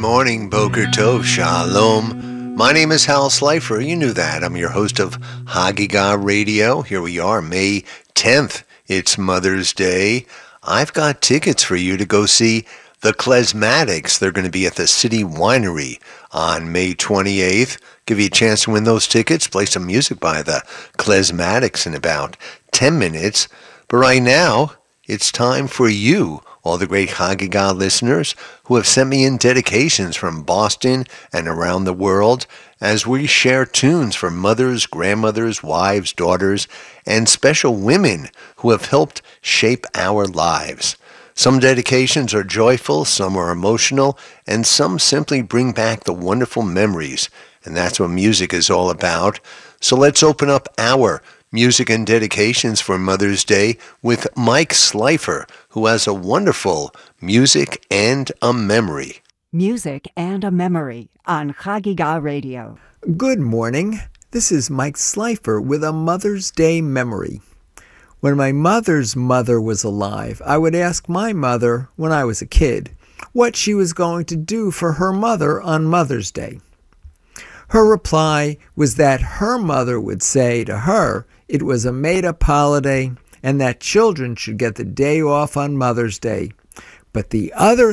morning, Boker Tov, Shalom. My name is Hal Slifer. You knew that. I'm your host of Hagigah Radio. Here we are, May 10th. It's Mother's Day. I've got tickets for you to go see the Klezmatics. They're going to be at the City Winery on May 28th. Give you a chance to win those tickets. Play some music by the Klezmatics in about 10 minutes. But right now, it's time for you, all the great Hagigah listeners who have sent me in dedications from Boston and around the world as we share tunes for mothers, grandmothers, wives, daughters, and special women who have helped shape our lives. Some dedications are joyful, some are emotional, and some simply bring back the wonderful memories. And that's what music is all about. So let's open up our music and dedications for Mother's Day with Mike Slifer, who has a wonderful Music and a Memory. Music and a Memory on Hagigah Radio. Good morning. This is Mike Slifer with a Mother's Day memory. When my mother's mother was alive, I would ask my mother, when I was a kid, what she was going to do for her mother on Mother's Day. Her reply was that her mother would say to her it was a made-up holiday and that children should get the day off on Mother's Day. But the other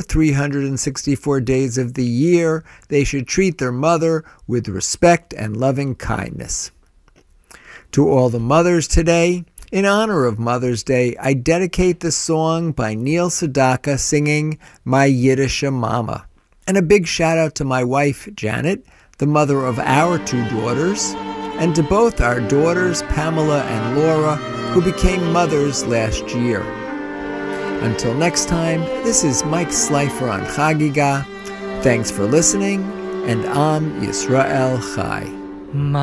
364 days of the year, they should treat their mother with respect and loving kindness. To all the mothers today, in honor of Mother's Day, I dedicate the song by Neil Sedaka singing My Yiddish Mama. And a big shout out to my wife, Janet, the mother of our two daughters, and to both our daughters, Pamela and Laura, who became mothers last year. Until next time, this is Mike Slifer on Hagigah. Thanks for listening, and Am Yisrael Chai.